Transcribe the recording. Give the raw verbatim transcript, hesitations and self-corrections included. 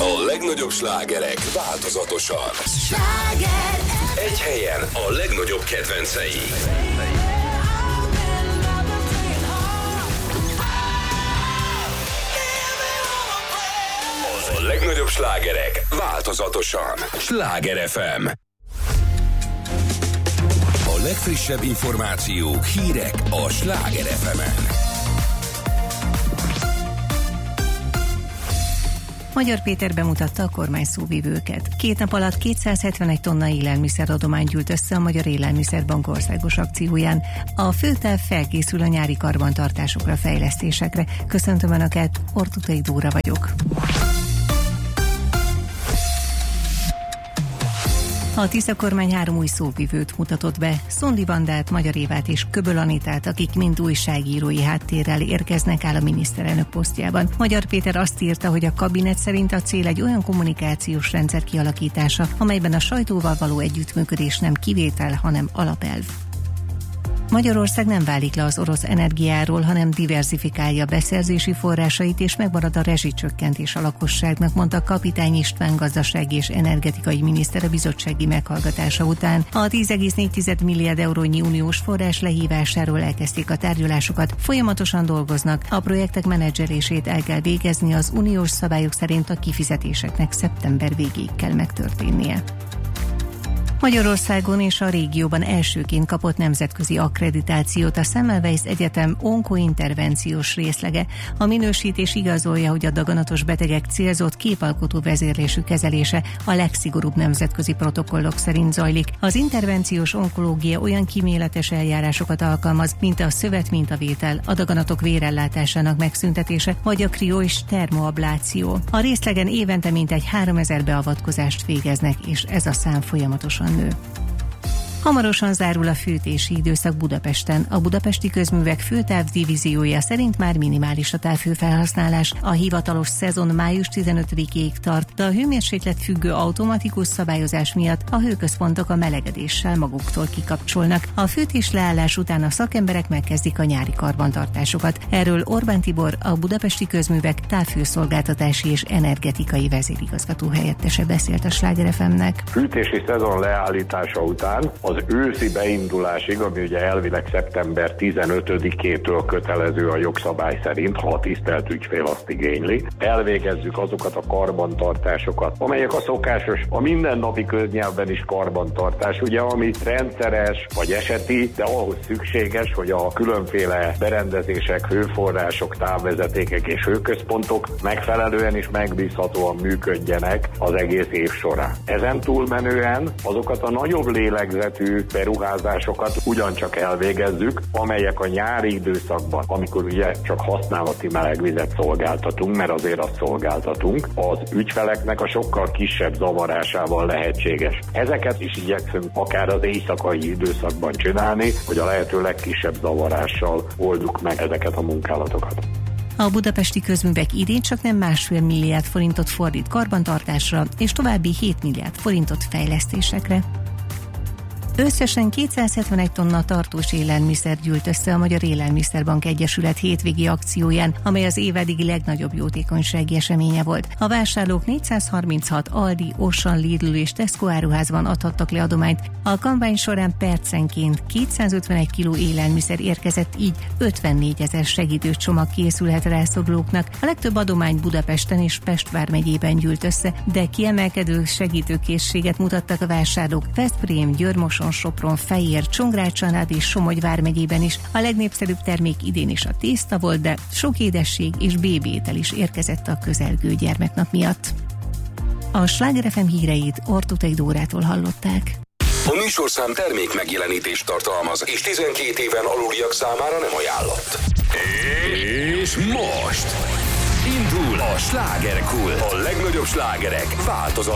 A legnagyobb slágerek változatosan. Egy helyen a legnagyobb kedvencei. A legnagyobb slágerek változatosan. Sláger ef em. A legfrissebb információk, hírek a Sláger ef emen. Magyar Péter bemutatta a kormány szóvivőket. Két nap alatt kétszázhetvenegy tonna élelmiszeradomány gyűlt össze a Magyar Élelmiszerbank országos akcióján. A főterv felkészül a nyári karbantartásokra, fejlesztésekre. Köszöntöm Önöket, Ortutai Dóra vagyok. A Tisza kormány három új szóvivőt mutatott be, Szondi Vandát, Magyar Évát és Köböl Anitát, akik mind újságírói háttérrel érkeznek áll a miniszterelnök posztjában. Magyar Péter azt írta, hogy a kabinet szerint a cél egy olyan kommunikációs rendszer kialakítása, amelyben a sajtóval való együttműködés nem kivétel, hanem alapelv. Magyarország nem válik le az orosz energiáról, hanem diverzifikálja beszerzési forrásait, és megmarad a rezsicsökkentés a lakosságnak, mondta Kapitány István gazdasági és energetikai miniszter a bizottsági meghallgatása után. A tíz egész négy milliárd eurónyi uniós forrás lehívásáról elkezdték a tárgyalásokat, folyamatosan dolgoznak. A projektek menedzselését el kell végezni, az uniós szabályok szerint a kifizetéseknek szeptember végéig kell megtörténnie. Magyarországon és a régióban elsőként kapott nemzetközi akkreditációt a Semmelweis Egyetem onkointervenciós részlege. A minősítés igazolja, hogy a daganatos betegek célzott képalkotó vezérlésű kezelése a legszigorúbb nemzetközi protokollok szerint zajlik. Az intervenciós onkológia olyan kíméletes eljárásokat alkalmaz, mint a szövetmintavétel, a daganatok vérellátásának megszüntetése vagy a krió- és termoabláció. A részlegen évente mintegy háromezer beavatkozást végeznek, és ez a szám folyamatosan nő. Hamarosan zárul a fűtési időszak Budapesten. A budapesti közművek főtávdivíziója szerint már minimális a távhőfelhasználás. A hivatalos szezon május tizenötödikéig tart, de a hőmérséklet függő automatikus szabályozás miatt a hőközpontok a melegedéssel maguktól kikapcsolnak. A fűtés leállás után a szakemberek megkezdik a nyári karbantartásokat. Erről Orbán Tibor, a budapesti közművek távhőszolgáltatási és energetikai vezérigazgató helyettese beszélt a Sláger ef emnek. Fűtési szezon leállítása után az őszi beindulásig, ami ugye elvileg szeptember tizenötödikétől kötelező a jogszabály szerint, ha a tisztelt ügyfél azt igényli, elvégezzük azokat a karbantartásokat, amelyek a szokásos, a mindennapi köznyelvben is karbantartás, ugye, ami rendszeres vagy eseti, de ahhoz szükséges, hogy a különféle berendezések, hőforrások, távvezetékek és hőközpontok megfelelően és megbízhatóan működjenek az egész év során. Ezen túlmenően azokat a nagyobb lélegzetű beruházásokat ugyancsak elvégezzük, amelyek a nyári időszakban, amikor ugye csak használati melegvizet szolgáltatunk, mert azért azt szolgáltatunk, az ügyfeleknek a sokkal kisebb zavarásával lehetséges. Ezeket is igyekszünk akár az éjszakai időszakban csinálni, hogy a lehető legkisebb zavarással oldjuk meg ezeket a munkálatokat. A budapesti közművek idén csak nem másfél milliárd forintot fordít karbantartásra, és további hét milliárd forintot fejlesztésekre. Összesen kétszázhetvenegy tonna tartós élelmiszer gyűlt össze a Magyar Élelmiszerbank Egyesület hétvégi akcióján, amely az év eddigi legnagyobb jótékonysági eseménye volt. A vásárlók négyszázharminchat Aldi, Auchan, Lidl és Tesco áruházban adhattak le adományt. A kampány során percenként kétszázötvenegy kiló élelmiszer érkezett, így ötvennégyezer segítőcsomag készülhet rászorulóknak. A legtöbb adomány Budapesten és Pest vármegyében gyűlt össze, de kiemelkedő segítőkészséget mutattak a vásárlók Veszprém, Győr-Moson, Sopron, Fejér, Csongrád-Csanád és Somogy vármegyében is. A legnépszerűbb termék idén is a tészta volt, de sok édesség és bébiétel is érkezett a közelgő gyermeknap miatt. A Sláger ef em híreit Ortutai Dórától hallották. A műsorszám termék megjelenítést tartalmaz, és tizenkét éven aluliak számára nem ajánlott. És most indul a Slágerkult. A legnagyobb slágerek változat.